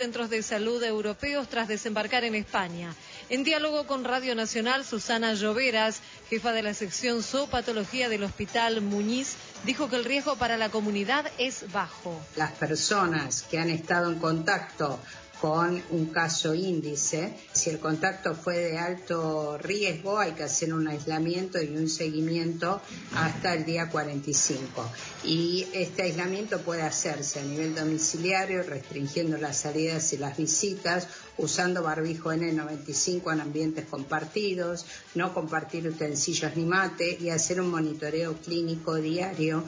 centros de salud europeos tras desembarcar en España. En diálogo con Radio Nacional, Susana Lloveras, jefa de la sección zoopatología del Hospital Muñiz, dijo que el riesgo para la comunidad es bajo. Las personas que han estado en contacto con un caso índice, si el contacto fue de alto riesgo, hay que hacer un aislamiento y un seguimiento hasta el día 45. Y este aislamiento puede hacerse a nivel domiciliario, restringiendo las salidas y las visitas, usando barbijo N95 en ambientes compartidos, no compartir utensilios ni mate y hacer un monitoreo clínico diario.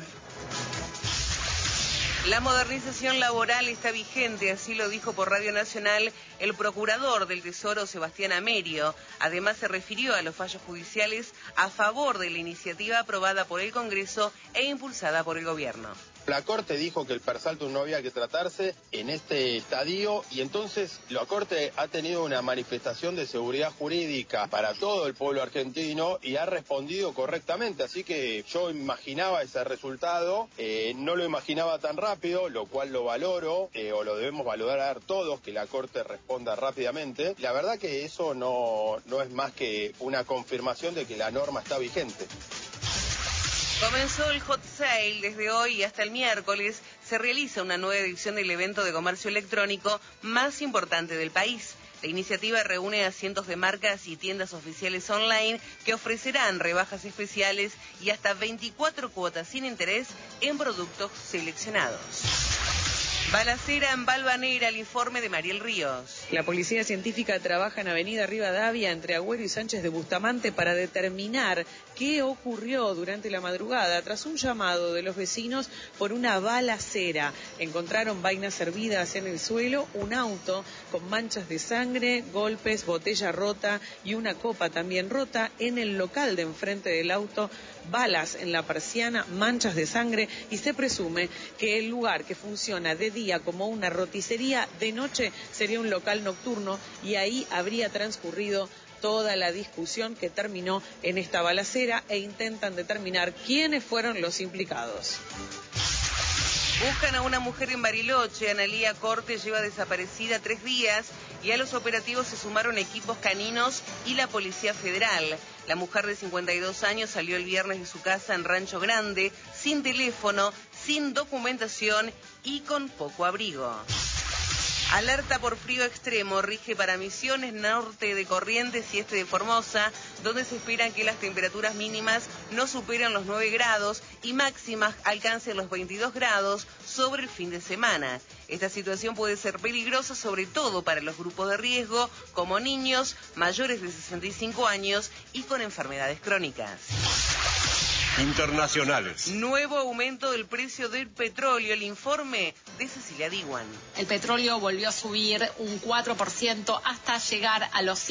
La modernización laboral está vigente, así lo dijo por Radio Nacional el procurador del Tesoro, Sebastián Amerio. Además, se refirió a los fallos judiciales a favor de la iniciativa aprobada por el Congreso e impulsada por el Gobierno. La Corte dijo que el persaltum no había que tratarse en este estadio y entonces la Corte ha tenido una manifestación de seguridad jurídica para todo el pueblo argentino y ha respondido correctamente, así que yo imaginaba ese resultado, no lo imaginaba tan rápido, lo cual lo valoro, o lo debemos valorar todos, que la Corte responda rápidamente. La verdad que eso no es más que una confirmación de que la norma está vigente. Comenzó el hot sale desde hoy y hasta el miércoles. Se realiza una nueva edición del evento de comercio electrónico más importante del país. La iniciativa reúne a cientos de marcas y tiendas oficiales online que ofrecerán rebajas especiales y hasta 24 cuotas sin interés en productos seleccionados. Balacera en Balvanera, el informe de Mariel Ríos. La policía científica trabaja en Avenida Rivadavia entre Agüero y Sánchez de Bustamante para determinar qué ocurrió durante la madrugada tras un llamado de los vecinos por una balacera. Encontraron vainas hervidas en el suelo, un auto con manchas de sangre, golpes, botella rota y una copa también rota en el local de enfrente del auto. Balas en la persiana, manchas de sangre y se presume que el lugar que funciona de día como una roticería, de noche sería un local nocturno y ahí habría transcurrido toda la discusión que terminó en esta balacera e intentan determinar quiénes fueron los implicados. Buscan a una mujer en Bariloche. Analía Corte lleva desaparecida 3 días y a los operativos se sumaron equipos caninos y la Policía Federal. La mujer de 52 años salió el viernes de su casa en Rancho Grande, sin teléfono, sin documentación y con poco abrigo. Alerta por frío extremo rige para Misiones, norte de Corrientes y este de Formosa, donde se esperan que las temperaturas mínimas no superen los 9 grados y máximas alcancen los 22 grados sobre el fin de semana. Esta situación puede ser peligrosa sobre todo para los grupos de riesgo, como niños, mayores de 65 años y con enfermedades crónicas. Internacionales. Nuevo aumento del precio del petróleo. El informe de Cecilia Diwan. El petróleo volvió a subir un 4% hasta llegar a los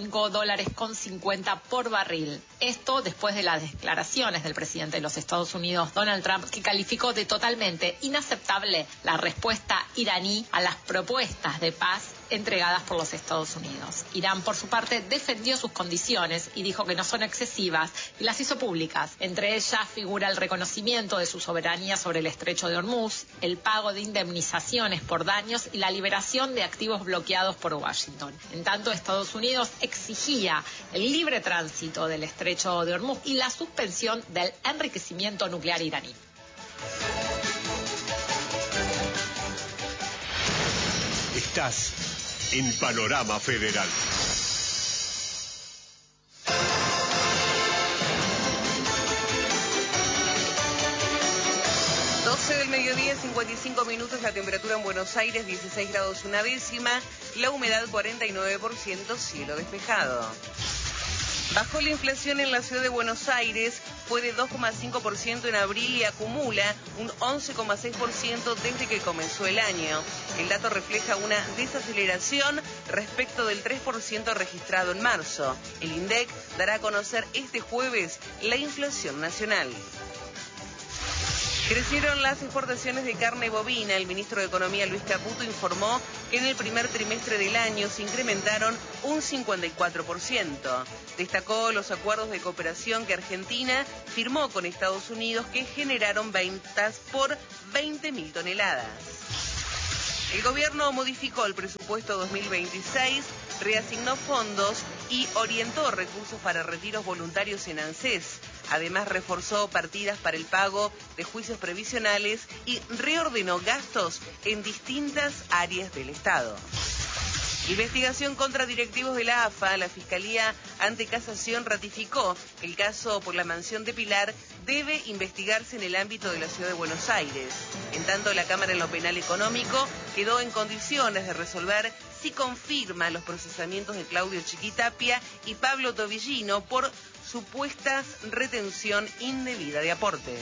$105.50 por barril. Esto después de las declaraciones del presidente de los Estados Unidos, Donald Trump, que calificó de totalmente inaceptable la respuesta iraní a las propuestas de paz entregadas por los Estados Unidos. Irán, por su parte, defendió sus condiciones y dijo que no son excesivas y las hizo públicas. Entre ellas figura el reconocimiento de su soberanía sobre el estrecho de Hormuz, el pago de indemnizaciones por daños y la liberación de activos bloqueados por Washington. En tanto, Estados Unidos exigía el libre tránsito del estrecho de Hormuz y la suspensión del enriquecimiento nuclear iraní. Estás en Panorama Federal. 12 del mediodía, 55 minutos, la temperatura en Buenos Aires, 16 grados una décima, la humedad 49%, cielo despejado. Bajó la inflación en la ciudad de Buenos Aires, fue de 2,5% en abril y acumula un 11,6% desde que comenzó el año. El dato refleja una desaceleración respecto del 3% registrado en marzo. El INDEC dará a conocer este jueves la inflación nacional. Crecieron las exportaciones de carne bovina. El ministro de Economía, Luis Caputo, informó que en el primer trimestre del año se incrementaron un 54%. Destacó los acuerdos de cooperación que Argentina firmó con Estados Unidos que generaron ventas por 20.000 toneladas. El gobierno modificó el presupuesto 2026, reasignó fondos y orientó recursos para retiros voluntarios en ANSES. Además, reforzó partidas para el pago de juicios previsionales y reordenó gastos en distintas áreas del Estado. Investigación contra directivos de la AFA. La Fiscalía ante Casación ratificó que el caso por la mansión de Pilar debe investigarse en el ámbito de la Ciudad de Buenos Aires. En tanto, la Cámara en lo Penal Económico quedó en condiciones de resolver si confirma los procesamientos de Claudio Chiquitapia y Pablo Tobillino por supuestas retención indebida de aportes.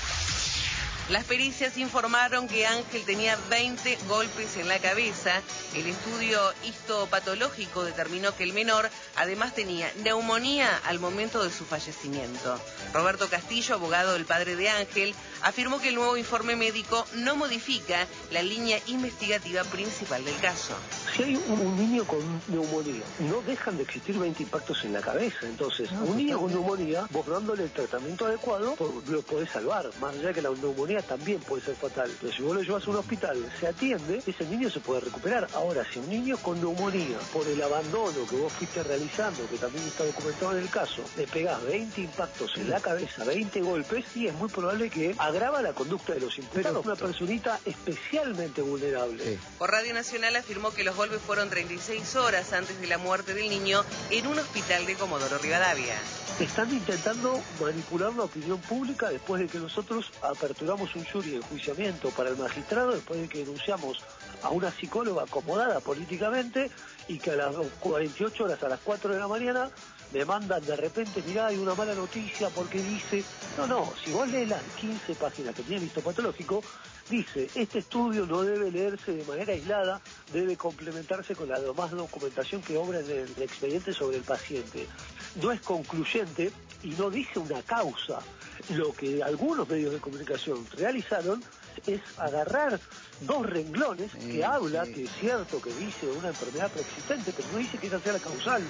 Las pericias informaron que Ángel tenía 20 golpes en la cabeza. El estudio histopatológico determinó que el menor además tenía neumonía al momento de su fallecimiento. Roberto Castillo, abogado del padre de Ángel, afirmó que el nuevo informe médico no modifica la línea investigativa principal del caso. Si hay un niño con neumonía, no dejan de existir 20 impactos en la cabeza. Entonces, un niño con neumonía, vos dándole el tratamiento adecuado, lo podés salvar. Más allá de que la neumonía también puede ser fatal. Pero si vos lo llevas a un hospital, se atiende, ese niño se puede recuperar. Ahora, si un niño con neumonía, por el abandono que vos fuiste realizando, que también está documentado en el caso, le pegás 20 impactos en la cabeza, 20 golpes, y es muy probable que agrava la conducta de los imputados. Una personita especialmente vulnerable. Por Radio Nacional afirmó que los golpes fueron 36 horas antes de la muerte del niño en un hospital de Comodoro Rivadavia. Están intentando manipular la opinión pública después de que nosotros aperturamos un jury de enjuiciamiento para el magistrado, después de que denunciamos a una psicóloga acomodada políticamente y que a las 48 horas, a las 4 de la mañana, me mandan de repente, mirá, hay una mala noticia porque dice... No, si vos lees las 15 páginas que tiene el histopatológico, dice, este estudio no debe leerse de manera aislada, debe complementarse con la demás documentación que obra en el expediente sobre el paciente. No es concluyente y no dice una causa. Lo que algunos medios de comunicación realizaron es agarrar 2 renglones que habla, que es cierto que dice una enfermedad preexistente, pero no dice que esa sea la causal.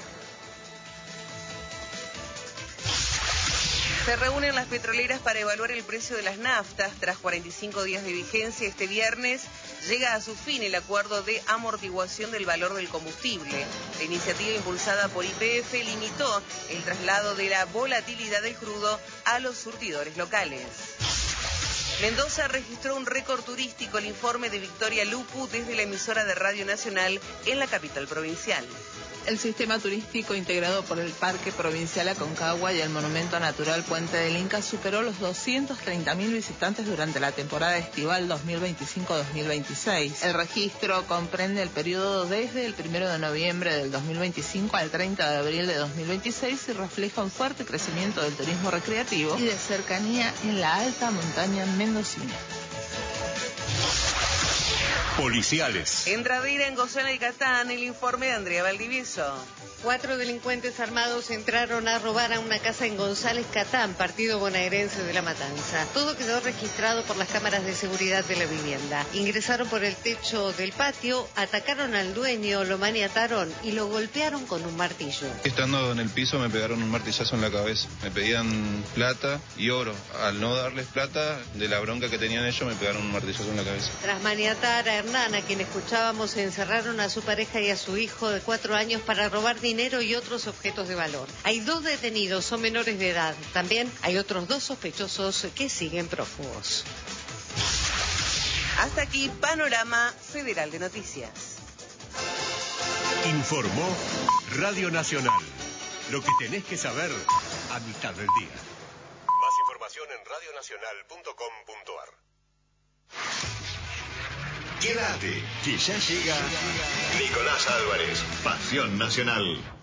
Se reúnen las petroleras para evaluar el precio de las naftas. Tras 45 días de vigencia, este viernes llega a su fin el acuerdo de amortiguación del valor del combustible. La iniciativa impulsada por YPF limitó el traslado de la volatilidad del crudo a los surtidores locales. Mendoza registró un récord turístico. El informe de Victoria Lupu desde la emisora de Radio Nacional en la capital provincial. El sistema turístico integrado por el Parque Provincial Aconcagua y el Monumento Natural Puente del Inca superó los 230.000 visitantes durante la temporada estival 2025-2026. El registro comprende el periodo desde el 1 de noviembre del 2025 al 30 de abril de 2026 y refleja un fuerte crecimiento del turismo recreativo y de cercanía en la alta montaña mendocina. Policiales. En Tradera, en Gozana y Catán, el informe de Andrea Valdivieso. 4 delincuentes armados entraron a robar a una casa en González Catán, partido bonaerense de La Matanza. Todo quedó registrado por las cámaras de seguridad de la vivienda. Ingresaron por el techo del patio, atacaron al dueño, lo maniataron y lo golpearon con un martillo. Estando en el piso me pegaron un martillazo en la cabeza. Me pedían plata y oro. Al no darles plata, de la bronca que tenían ellos, me pegaron un martillazo en la cabeza. Tras maniatar a Hernán, a quien escuchábamos, encerraron a su pareja y a su hijo de 4 años para robar dinero y otros objetos de valor. Hay 2 detenidos, son menores de edad. También hay otros 2 sospechosos que siguen prófugos. Hasta aquí, Panorama Federal de Noticias. Informó Radio Nacional. Lo que tenés que saber a mitad del día. Más información en radionacional.com.ar. Quédate, que ya llega Nicolás Álvarez, Pasión Nacional.